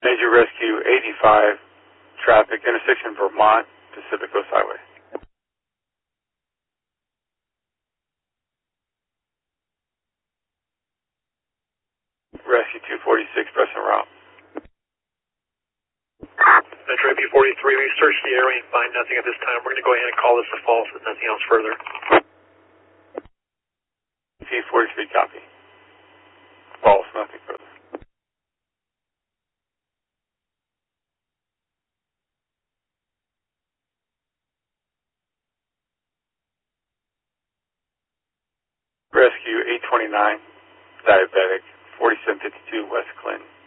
Major Rescue 85, traffic, intersection Vermont, Pacific Coast Highway. Rescue 246, press en route. Metro AP43, we've searched the area and find nothing at this time. We're going to go ahead and call this a false with nothing else further. P43, copy. False, nothing further. Rescue 829, diabetic, 4752 West Clinton.